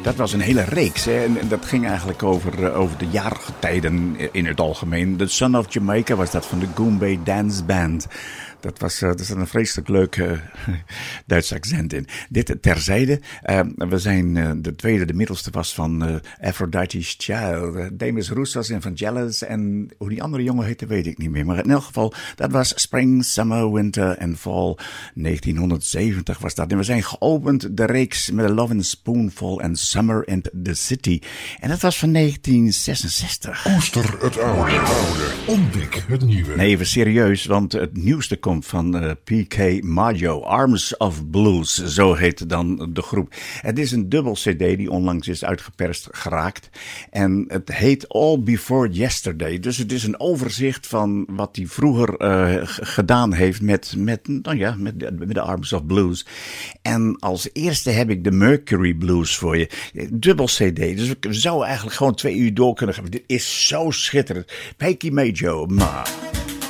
Dat was een hele reeks. Hè? En dat ging eigenlijk over de jaargetijden in het algemeen. The Son of Jamaica was dat van de Goombay Dance Band. Er zat een vreselijk leuk Duits accent in. Dit terzijde. We zijn de middelste was van Aphrodite's Child. Demis Roussos en Vangelis. En hoe die andere jongen heette weet ik niet meer. Maar in elk geval, dat was Spring, Summer, Winter en Fall. 1970 was dat. En we zijn geopend de reeks met A Lovin' Spoonful en Summer in the City. En dat was van 1966. Koester het oude. Ontdek het nieuwe. Nee, even serieus, want het nieuwste komt van P.K. Maggio, Arms of Blues, zo heet dan de groep. Het is een dubbel cd die onlangs is uitgeperst geraakt. En het heet All Before Yesterday. Dus het is een overzicht van wat hij vroeger gedaan heeft met de Arms of Blues. En als eerste heb ik de Mercury Blues voor je. Dubbel cd, dus we zouden eigenlijk gewoon 2 uur door kunnen gaan. Dit is zo schitterend. P.K. Maggio, maar...